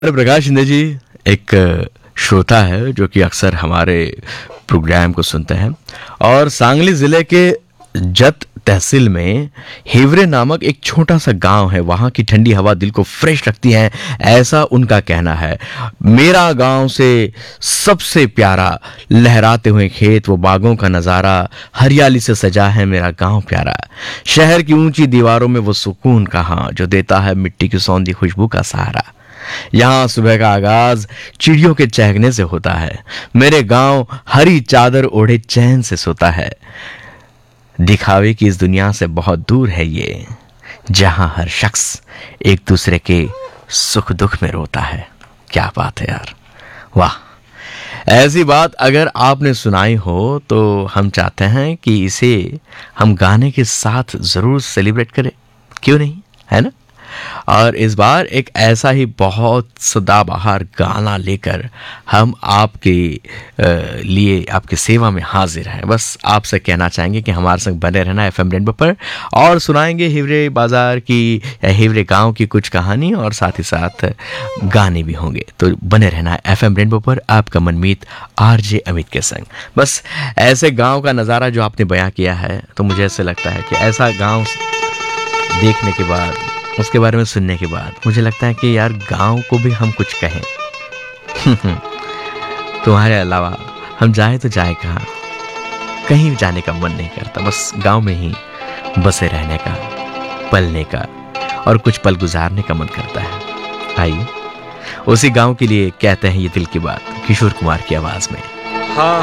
प्रकाश शिंदे जी एक श्रोता है जो कि अक्सर हमारे प्रोग्राम को सुनते हैं और सांगली जिले के जत तहसील में हेवरे नामक एक छोटा सा गांव है। वहां की ठंडी हवा दिल को फ्रेश रखती है, ऐसा उनका कहना है। मेरा गांव से सबसे प्यारा लहराते हुए खेत, वो बागों का नजारा, हरियाली से सजा है मेरा गांव प्यारा। शहर की ऊंची दीवारों में वो सुकून कहाँ जो देता है मिट्टी की सौंधी खुशबू का सहारा। यहाँ सुबह का आगाज चिड़ियों के चहकने से होता है। मेरे गांव हरी चादर ओढ़े चैन से सोता है। दिखावे की इस दुनिया से बहुत दूर है ये, जहां हर शख्स एक दूसरे के सुख दुख में रोता है। क्या बात है यार, वाह। ऐसी बात अगर आपने सुनाई हो तो हम चाहते हैं कि इसे हम गाने के साथ जरूर सेलिब्रेट करें, क्यों नहीं, है ना। और इस बार एक ऐसा ही बहुत सदाबहार गाना लेकर हम आपके लिए आपकी सेवा में हाजिर हैं। बस आपसे कहना चाहेंगे कि हमारे संग बने रहना एफएम रेनबो पर, और सुनाएंगे हिवरे बाजार की या हिवरे गांव की कुछ कहानी, और साथ ही साथ गाने भी होंगे। तो बने रहना एफएम रेनबो पर, आपका मनमीत आरजे अमित के संग। बस ऐसे गाँव का नज़ारा जो आपने बयां किया है, तो मुझे ऐसे लगता है कि ऐसा गाँव देखने के बाद, उसके बारे में सुनने के बाद मुझे लगता है कि यार गांव को भी हम कुछ कहें। तुम्हारे अलावा हम जाए तो जाए कहाँ, कहीं भी जाने का मन नहीं करता। बस गांव में ही बसे रहने का, पलने का और कुछ पल गुजारने का मन करता है। आइए उसी गांव के लिए कहते हैं ये दिल की बात, किशोर कुमार की आवाज में। हाँ